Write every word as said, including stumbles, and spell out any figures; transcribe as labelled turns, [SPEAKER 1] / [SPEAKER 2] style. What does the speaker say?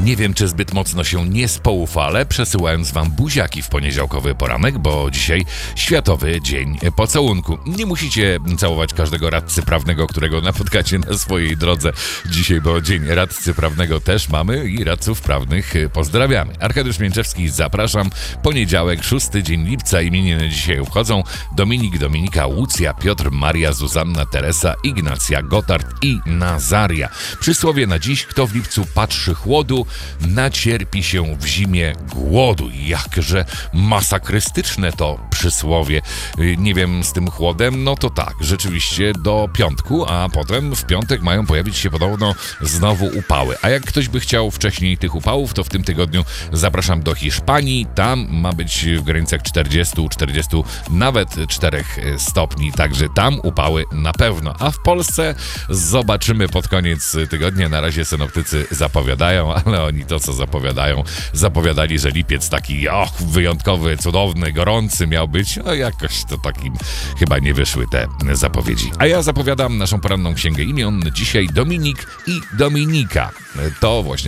[SPEAKER 1] Nie wiem, czy zbyt mocno się nie spoufalę, przesyłając wam buziaki w poniedziałkowy poranek, bo dzisiaj Światowy Dzień Pocałunku. Nie musicie całować każdego radcy prawnego, którego napotkacie na swojej drodze dzisiaj, bo Dzień Radcy Prawnego też mamy i radców prawnych pozdrawiamy. Arkadiusz Mięczewski, zapraszam. Poniedziałek, szósty dzień lipca, imieniny dzisiaj obchodzą Dominik, Dominika, Łucja, Piotr, Maria, Zuzanna, Teresa, Ignacja, Gotard i Nazaria. Przysłowie na dziś: kto w lipcu patrzy chłodu, nacierpi się w zimie głodu. Jakże masakrystyczne to przysłowie. Nie wiem, z tym chłodem, no to tak, rzeczywiście do piątku, a potem w piątek mają pojawić się podobno znowu upały. A jak ktoś by chciał wcześniej tych upałów, to w tym tygodniu zapraszam do Hiszpanii. Tam ma być w granicach czterdziestu, czterdziestu, nawet czterech stopni, także tam upały na pewno. A w Polsce zobaczymy pod koniec tygodnia. Na razie synoptycy zapowiadają, ale oni to, co zapowiadają, zapowiadali, że lipiec taki och, wyjątkowy, cudowny, gorący miał być. No jakoś to takim chyba nie wyszły te zapowiedzi. A ja zapowiadam naszą poranną księgę imion. Dzisiaj Dominik i Dominika. To właśnie